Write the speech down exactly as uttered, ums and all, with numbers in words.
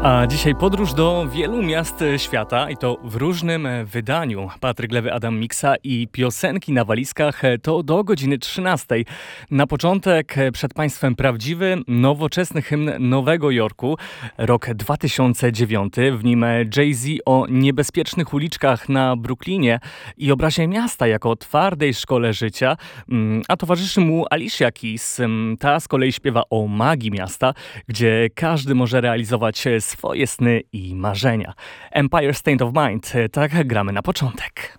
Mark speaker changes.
Speaker 1: A dzisiaj podróż do wielu miast świata i to w różnym wydaniu. Patryk Lewy, Adam Miksa i piosenki na walizkach to do godziny trzynastej. Na początek przed Państwem prawdziwy, nowoczesny hymn Nowego Jorku, rok dwa tysiące dziewiąty. W nim Jay-Z o niebezpiecznych uliczkach na Brooklynie i obrazie miasta jako twardej szkole życia, a towarzyszy mu Alicia Keys. Ta z kolei śpiewa o magii miasta, gdzie każdy może realizować swoje sny i marzenia. Empire State of Mind, tak gramy na początek.